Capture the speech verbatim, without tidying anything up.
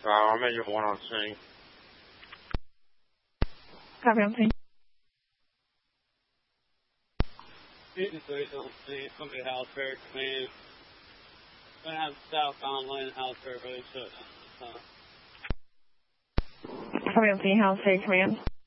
Uh, I'm at your one on scene. Copy on scene. fifty-three on scene, somebody house fair, command. Gonna have southbound lane house fair, really shut down. Copy on scene, house fair, command.